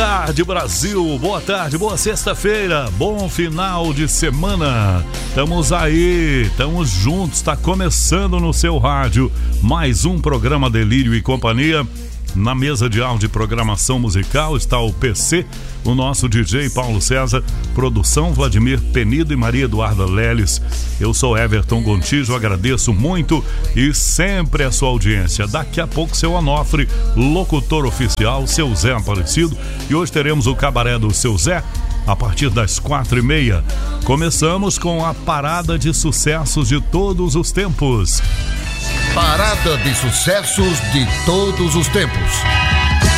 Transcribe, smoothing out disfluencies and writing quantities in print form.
tarde, Brasil, boa tarde, boa sexta-feira, bom final de semana. Estamos aí, estamos juntos, está começando no seu rádio mais um programa Delírio e Companhia. Na mesa de áudio e programação musical está o PC, o nosso DJ Paulo César, produção Vladimir Penido e Maria Eduarda Leles. Eu sou Everton Gontijo, agradeço muito e sempre a sua audiência. Daqui a pouco seu Onofre, locutor oficial, seu Zé Aparecido, e hoje teremos o cabaré do seu Zé a partir das 4h30. Começamos com a parada de sucessos de todos os tempos. Parada de sucessos de todos os tempos.